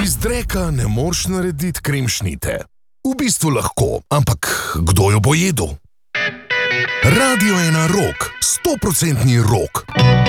Iz dreka ne moreš narediti kremšnite. V bistvu lahko, ampak kdo jo bo jedel? Radio 1 Rock, 100% rock.